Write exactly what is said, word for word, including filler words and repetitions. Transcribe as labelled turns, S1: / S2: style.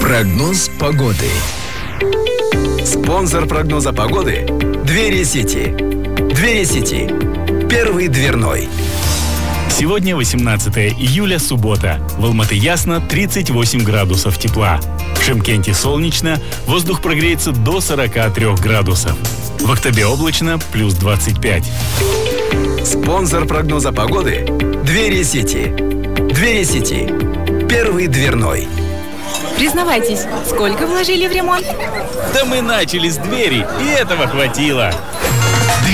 S1: Прогноз погоды. Спонсор прогноза погоды – Двери Сити. Двери Сити. Первый дверной.
S2: Сегодня восемнадцатое июля, суббота. В Алматы ясно, тридцать восемь градусов тепла. В Шымкенте солнечно, воздух прогреется до сорока трёх градусов. В Актабе облачно, плюс двадцать пять.
S1: Спонсор прогноза погоды – Двери Сити. Двери Сити. Первый дверной.
S3: Признавайтесь, сколько вложили в ремонт?
S2: Да мы начали с двери, и этого хватило.